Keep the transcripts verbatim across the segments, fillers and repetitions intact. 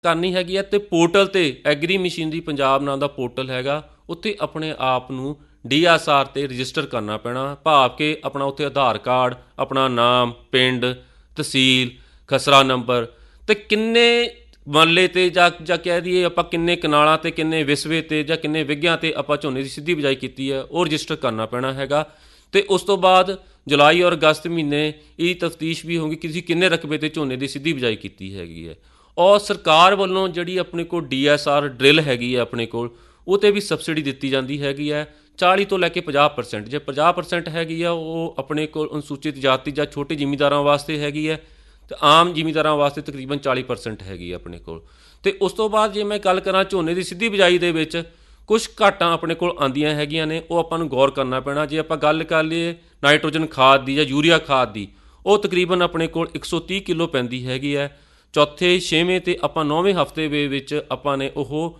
ਕਰਨੀ ਹੈਗੀ ਹੈ। ਅਤੇ ਪੋਰਟਲ 'ਤੇ ਐਗਰੀ ਮਸ਼ੀਨਰੀ ਪੰਜਾਬ ਨਾਂ ਦਾ ਪੋਰਟਲ ਹੈਗਾ, ਉੱਥੇ ਆਪਣੇ ਆਪ ਨੂੰ ਡੀ ਐਸ ਆਰ 'ਤੇ ਰਜਿਸਟਰ ਕਰਨਾ ਪੈਣਾ, ਭਾਵ ਕਿ ਆਪਣਾ ਉੱਥੇ ਆਧਾਰ ਕਾਰਡ, ਆਪਣਾ ਨਾਮ, ਪਿੰਡ, ਤਹਿਸੀਲ, ਖਸਰਾ ਨੰਬਰ ਅਤੇ ਕਿੰਨੇ ਮਰਲੇ 'ਤੇ ਜਾਂ ਜਾਂ ਕਹਿ ਦਈਏ ਆਪਾਂ ਕਿੰਨੇ ਕਨਾਲਾਂ 'ਤੇ, ਕਿੰਨੇ ਵਿਸਵੇ 'ਤੇ ਜਾਂ ਕਿੰਨੇ ਵਿਘਿਆਂ 'ਤੇ ਆਪਾਂ ਝੋਨੇ ਦੀ ਸਿੱਧੀ ਬਿਜਾਈ ਕੀਤੀ ਹੈ, ਉਹ ਰਜਿਸਟਰ ਕਰਨਾ ਪੈਣਾ ਹੈਗਾ। ਅਤੇ ਉਸ ਤੋਂ ਬਾਅਦ ਜੁਲਾਈ ਔਰ ਅਗਸਤ ਮਹੀਨੇ ਇਹ ਤਫਤੀਸ਼ ਵੀ ਹੋਊਗੀ ਕਿ ਤੁਸੀਂ ਕਿੰਨੇ ਰਕਬੇ 'ਤੇ ਝੋਨੇ ਦੀ ਸਿੱਧੀ ਬਿਜਾਈ ਕੀਤੀ ਹੈਗੀ ਹੈ। ਔਰ ਸਰਕਾਰ ਵੱਲੋਂ ਜਿਹੜੀ ਆਪਣੇ ਕੋਲ ਡੀ ਐਸ ਆਰ ਡਰਿੱਲ ਹੈਗੀ ਹੈ ਆਪਣੇ ਕੋਲ, ਉਹ 'ਤੇ ਵੀ ਸਬਸਿਡੀ ਦਿੱਤੀ ਜਾਂਦੀ ਹੈਗੀ ਹੈ, ਚਾਲੀ ਤੋਂ ਲੈ ਕੇ ਪੰਜਾਹ ਪਰਸੈਂਟ। ਜੇ ਪੰਜਾਹ ਪਰਸੈਂਟ ਹੈਗੀ ਆ ਉਹ ਆਪਣੇ ਕੋਲ ਅਨੁਸੂਚਿਤ ਜਾਤੀ ਜਾਂ ਛੋਟੇ ਜ਼ਿਮੀਂਦਾਰਾਂ ਵਾਸਤੇ ਹੈਗੀ ਹੈ, ਅਤੇ ਆਮ ਜ਼ਿਮੀਂਦਾਰਾਂ ਵਾਸਤੇ ਤਕਰੀਬਨ ਚਾਲੀ ਪਰਸੈਂਟ ਹੈਗੀ ਆ ਆਪਣੇ ਕੋਲ। ਅਤੇ ਉਸ ਤੋਂ ਬਾਅਦ ਜੇ ਮੈਂ ਗੱਲ ਕਰਾਂ ਝੋਨੇ ਦੀ ਸਿੱਧੀ ਬਿਜਾਈ ਦੇ ਵਿੱਚ ਕੁਛ ਘਾਟਾਂ ਆਪਣੇ ਕੋਲ ਆਉਂਦੀਆਂ ਹੈਗੀਆਂ ਨੇ, ਉਹ ਆਪਾਂ ਨੂੰ ਗੌਰ ਕਰਨਾ ਪੈਣਾ। ਜੇ ਆਪਾਂ ਗੱਲ ਕਰ ਲਈਏ ਨਾਈਟ੍ਰੋਜਨ ਖਾਦ ਦੀ ਜਾਂ ਯੂਰੀਆ ਖਾਦ ਦੀ, ਉਹ ਤਕਰੀਬਨ ਆਪਣੇ ਕੋਲ ਇੱਕ ਸੌ ਤੀਹ ਕਿਲੋ ਪੈਂਦੀ ਹੈਗੀ ਹੈ। ਚੌਥੇ, ਛੇਵੇਂ ਅਤੇ ਆਪਾਂ ਨੌਵੇਂ ਹਫ਼ਤੇ ਦੇ ਵਿੱਚ ਆਪਾਂ ਨੇ ਉਹ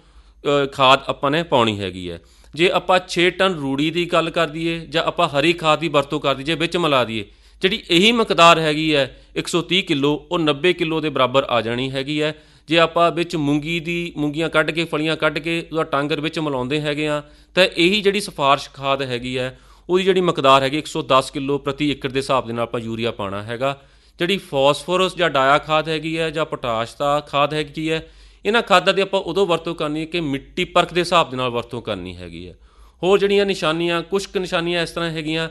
ਖਾਦ ਆਪਾਂ ਨੇ ਪਾਉਣੀ ਹੈਗੀ ਹੈ। ਜੇ ਆਪਾਂ ਛੇ ਟਨ ਰੂੜੀ ਦੀ ਗੱਲ ਕਰ ਦਈਏ ਜਾਂ ਆਪਾਂ ਹਰੀ ਖਾਦ ਦੀ ਵਰਤੋਂ ਕਰ ਦਈਏ, ਵਿੱਚ ਮਿਲਾ ਦਈਏ, ਜਿਹੜੀ ਇਹੀ ਮਿਕਦਾਰ ਹੈਗੀ ਹੈ ਇੱਕ ਸੌ ਤੀਹ ਕਿਲੋ, ਉਹ ਨੱਬੇ ਕਿਲੋ ਦੇ ਬਰਾਬਰ ਆ ਜਾਣੀ ਹੈਗੀ ਹੈ। ਜੇ ਆਪਾਂ ਵਿੱਚ ਮੂੰਗੀ ਦੀ ਮੂੰਗੀਆਂ ਕੱਢ ਕੇ, ਫਲੀਆਂ ਕੱਢ ਕੇ ਉਹਦਾ ਟਾਂਗਰ ਵਿੱਚ ਮਿਲਾਉਂਦੇ ਹੈਗੇ ਆ, ਤਾਂ ਇਹੀ ਜਿਹੜੀ ਸਿਫਾਰਿਸ਼ ਖਾਦ ਹੈਗੀ ਹੈ ਉਹਦੀ ਜਿਹੜੀ ਮਿਕਦਾਰ ਹੈਗੀ ਇੱਕ ਸੌ ਦਸ ਕਿਲੋ ਪ੍ਰਤੀ ਏਕੜ ਦੇ ਹਿਸਾਬ ਦੇ ਨਾਲ ਆਪਾਂ ਯੂਰੀਆ ਪਾਉਣਾ ਹੈਗਾ। ਜਿਹੜੀ ਫੋਸਫੋਰਸ ਜਾਂ ਡਾਇਆ ਖਾਦ ਹੈਗੀ ਹੈ ਜਾਂ ਪੋਟਾਸ਼ ਦਾ ਖਾਦ ਹੈਗੀ ਹੈ, ਇਹਨਾਂ ਖਾਦਾਂ ਦੀ ਆਪਾਂ ਉਦੋਂ ਵਰਤੋਂ ਕਰਨੀ ਹੈ ਕਿ ਮਿੱਟੀ ਪਰਖ ਦੇ ਹਿਸਾਬ ਦੇ ਨਾਲ ਵਰਤੋਂ ਕਰਨੀ ਹੈਗੀ ਹੈ। ਹੋਰ ਜਿਹੜੀਆਂ ਨਿਸ਼ਾਨੀਆਂ, ਕੁਛ ਕੁ ਨਿਸ਼ਾਨੀਆਂ ਇਸ ਤਰ੍ਹਾਂ ਹੈਗੀਆਂ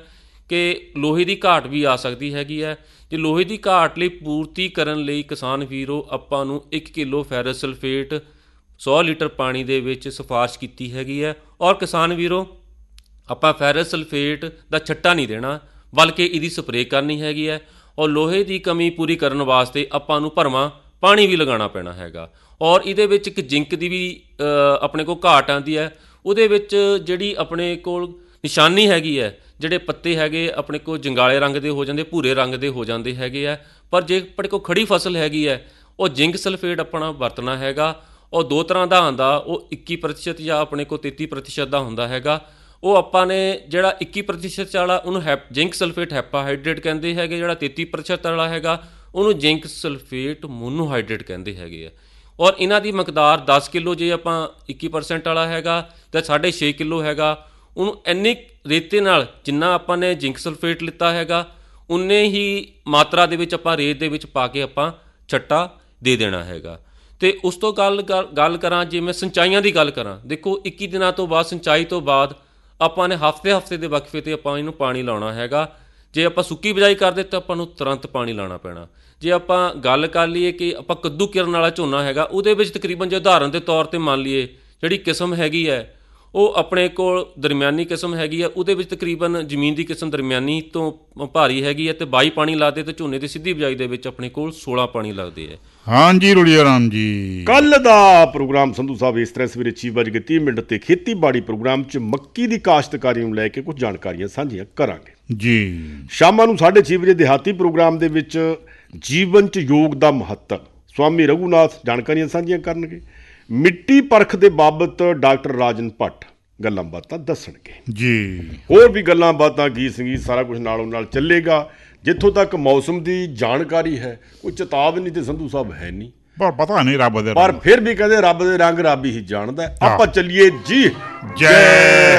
ਕਿ ਲੋਹੇ ਦੀ ਘਾਟ ਵੀ ਆ ਸਕਦੀ ਹੈਗੀ ਹੈ। ਜੇ ਲੋਹੇ ਦੀ ਘਾਟ ਲਈ ਪੂਰਤੀ ਕਰਨ ਲਈ ਕਿਸਾਨ ਵੀਰੋ ਆਪਾਂ ਨੂੰ ਇੱਕ ਕਿਲੋ ਫੈਰਸ ਸਲਫੇਟ ਸੌ ਲੀਟਰ ਪਾਣੀ ਦੇ ਵਿੱਚ ਸਿਫਾਰਿਸ਼ ਕੀਤੀ ਹੈਗੀ ਹੈ। ਔਰ ਕਿਸਾਨ ਵੀਰੋ ਆਪਾਂ ਫੈਰਸ ਸਲਫੇਟ ਦਾ ਛੱਟਾ ਨਹੀਂ ਦੇਣਾ, ਬਲਕਿ ਇਹਦੀ ਸਪਰੇਅ ਕਰਨੀ ਹੈਗੀ ਹੈ। ਔਰ ਲੋਹੇ ਦੀ ਕਮੀ ਪੂਰੀ ਕਰਨ ਵਾਸਤੇ ਆਪਾਂ ਨੂੰ ਭਰਵਾਂ ਪਾਣੀ ਵੀ ਲਗਾਉਣਾ ਪੈਣਾ ਹੈਗਾ। ਔਰ ਇਹਦੇ ਵਿੱਚ ਇੱਕ ਜਿੰਕ ਦੀ ਵੀ ਆਪਣੇ ਕੋਲ ਘਾਟ ਆਉਂਦੀ ਹੈ। ਉਹਦੇ ਵਿੱਚ ਜਿਹੜੀ ਆਪਣੇ ਕੋਲ ਨਿਸ਼ਾਨੀ ਹੈਗੀ ਹੈ, ਜਿਹੜੇ ਪੱਤੇ ਹੈਗੇ ਆਪਣੇ ਕੋਲ ਜੰਗਾਲੇ ਰੰਗ ਦੇ ਹੋ ਜਾਂਦੇ, ਭੂਰੇ ਰੰਗ ਦੇ ਹੋ ਜਾਂਦੇ ਹੈਗੇ ਆ। ਪਰ ਜੇ ਆਪਣੇ ਕੋਲ ਖੜੀ ਫਸਲ ਹੈਗੀ ਹੈ, ਉਹ ਜਿੰਕ ਸਲਫੇਟ ਆਪਣਾ ਵਰਤਣਾ ਹੈਗਾ। ਉਹ ਦੋ ਤਰ੍ਹਾਂ ਦਾ ਆਉਂਦਾ, ਉਹ ਇੱਕੀ ਪ੍ਰਤੀਸ਼ਤ ਜਾਂ ਆਪਣੇ ਕੋਲ ਤੇਤੀ ਪ੍ਰਤੀਸ਼ਤ ਦਾ ਹੁੰਦਾ ਹੈਗਾ। ਉਹ ਆਪਾਂ ਨੇ ਜਿਹੜਾ ਇੱਕੀ ਪ੍ਰਤੀਸ਼ਤ ਵਾਲਾ ਉਹਨੂੰ ਹੈ ਜਿੰਕ ਸਲਫੇਟ ਹੈਪਾਹਾਈਡਰੇਟ ਕਹਿੰਦੇ ਹੈਗੇ, ਜਿਹੜਾ ਤੇਤੀ ਪ੍ਰਤੀਸ਼ਤ ਵਾਲਾ ਹੈਗਾ ਉਹਨੂੰ ਜਿੰਕ ਸਲਫੇਟ ਮੋਨੋਹਾਈਡਰੇਟ ਕਹਿੰਦੇ ਹੈਗੇ ਆ। ਔਰ ਇਹਨਾਂ ਦੀ ਮਿਕਦਾਰ ਦਸ ਕਿਲੋ ਜੇ ਆਪਾਂ ਇੱਕੀ ਪਰਸੈਂਟ ਵਾਲਾ ਹੈਗਾ ਤਾਂ ਸਾਢੇ ਛੇ ਕਿਲੋ ਹੈਗਾ, ਉਹਨੂੰ ਇੰਨੀ ਰੇਤੇ ਨਾਲ ਜਿੰਨਾ ਆਪਾਂ ਨੇ ਜਿੰਕ ਸਲਫੇਟ ਲਿੱਤਾ ਹੈਗਾ ਉਨੇ ਹੀ ਮਾਤਰਾ ਦੇ ਵਿੱਚ ਆਪਾਂ ਰੇਤ ਦੇ ਵਿੱਚ ਪਾ ਕੇ ਆਪਾਂ ਛੱਟਾ ਦੇ ਦੇਣਾ ਹੈਗਾ। ਅਤੇ ਉਸ ਤੋਂ ਗੱਲ ਗੱਲ ਕਰਾਂ ਜੇ ਮੈਂ ਸਿੰਚਾਈਆਂ ਦੀ ਗੱਲ ਕਰਾਂ, ਦੇਖੋ ਇੱਕੀ ਦਿਨਾਂ ਤੋਂ ਬਾਅਦ ਸਿੰਚਾਈ ਤੋਂ ਬਾਅਦ ਆਪਾਂ ਨੇ ਹਫ਼ਤੇ ਹਫ਼ਤੇ ਦੇ ਵਕਫੇ 'ਤੇ ਆਪਾਂ ਇਹਨੂੰ ਪਾਣੀ ਲਾਉਣਾ ਹੈਗਾ। ਜੇ ਆਪਾਂ ਸੁੱਕੀ ਬਿਜਾਈ ਕਰਦੇ ਤਾਂ ਆਪਾਂ ਨੂੰ ਤੁਰੰਤ ਪਾਣੀ ਲਾਉਣਾ ਪੈਣਾ। ਜੇ ਆਪਾਂ ਗੱਲ ਕਰ ਲਈਏ ਕਿ ਆਪਾਂ ਕੱਦੂ ਕਿਰਨ ਵਾਲਾ ਝੋਨਾ ਹੈਗਾ, ਉਹਦੇ ਵਿੱਚ ਤਕਰੀਬਨ ਜੇ ਉਦਾਹਰਨ ਦੇ ਤੌਰ 'ਤੇ ਮੰਨ ਲਈਏ ਜਿਹੜੀ ਕਿਸਮ ਹੈਗੀ ਹੈ ਉਹ ਆਪਣੇ ਕੋਲ ਦਰਮਿਆਨੀ ਕਿਸਮ ਹੈਗੀ ਆ, ਉਹਦੇ ਵਿੱਚ ਤਕਰੀਬਨ ਜ਼ਮੀਨ ਦੀ ਕਿਸਮ ਦਰਮਿਆਨੀ ਤੋਂ ਭਾਰੀ ਹੈਗੀ ਹੈ, ਅਤੇ ਬਾਈ ਪਾਣੀ ਲੱਗਦੇ ਅਤੇ ਝੋਨੇ ਦੀ ਸਿੱਧੀ ਬਿਜਾਈ ਦੇ ਵਿੱਚ ਆਪਣੇ ਕੋਲ ਸੋਲਾਂ ਪਾਣੀ ਲੱਗਦੇ ਹੈ। ਹਾਂਜੀ ਰੁੜੀਆ ਰਾਮ ਜੀ, ਕੱਲ੍ਹ ਦਾ ਪ੍ਰੋਗਰਾਮ ਸੰਧੂ ਸਾਹਿਬ ਇਸ ਤਰ੍ਹਾਂ ਸਵੇਰੇ ਛੇ ਵੱਜ ਕੇ ਤੀਹ ਮਿੰਟ 'ਤੇ ਖੇਤੀਬਾੜੀ ਪ੍ਰੋਗਰਾਮ 'ਚ ਮੱਕੀ ਦੀ ਕਾਸ਼ਤਕਾਰੀ ਨੂੰ ਲੈ ਕੇ ਕੁਝ ਜਾਣਕਾਰੀਆਂ ਸਾਂਝੀਆਂ ਕਰਾਂਗੇ ਜੀ। ਸ਼ਾਮਾਂ ਨੂੰ ਸਾਢੇ ਛੇ ਵਜੇ ਦਿਹਾਤੀ ਪ੍ਰੋਗਰਾਮ ਦੇ ਵਿੱਚ ਜੀਵਨ 'ਚ ਯੋਗ ਦਾ ਮਹੱਤਵ ਸਵਾਮੀ ਰਘੂਨਾਥ ਜਾਣਕਾਰੀਆਂ ਸਾਂਝੀਆਂ ਕਰਨਗੇ। ਮਿੱਟੀ ਪਰਖ ਦੇ ਬਾਬਤ ਡਾਕਟਰ ਰਾਜਨ ਭੱਟ ਗੱਲਾਂ ਬਾਤਾਂ ਦੱਸਣਗੇ ਜੀ। ਹੋਰ ਵੀ ਗੱਲਾਂ ਬਾਤਾਂ, ਗੀਤ ਸੰਗੀਤ ਸਾਰਾ ਕੁਝ ਨਾਲੋਂ ਨਾਲ ਚੱਲੇਗਾ। ਜਿੱਥੋਂ ਤੱਕ ਮੌਸਮ ਦੀ ਜਾਣਕਾਰੀ ਹੈ ਕੋਈ ਚੇਤਾਵਨੀ ਤੇ ਸੰਧੂ ਸਾਹਿਬ ਹੈ ਨਹੀਂ, ਪਰ ਪਤਾ ਨਹੀਂ ਰੱਬ ਦੇ, ਪਰ ਫਿਰ ਵੀ ਕਹਿੰਦੇ ਰੱਬ ਦੇ ਰੰਗ ਰੱਬ ਹੀ ਜਾਣਦਾ। ਆਪਾਂ ਚੱਲੀਏ ਜੀ, ਜੈ